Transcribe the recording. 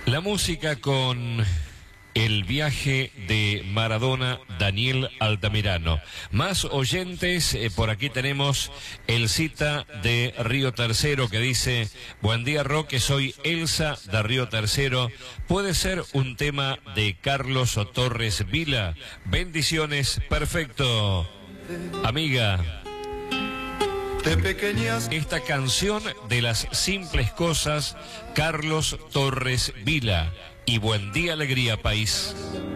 La música con el viaje de Maradona, Daniel Altamirano. Más oyentes, por aquí tenemos el cita de Río Tercero que dice: buen día Roque, soy Elsa de Río Tercero. ¿Puede ser un tema de Carlos Torres Vila? Bendiciones, perfecto. Amiga, esta canción de las simples cosas, Carlos Torres Vila. Y buen día, alegría, país.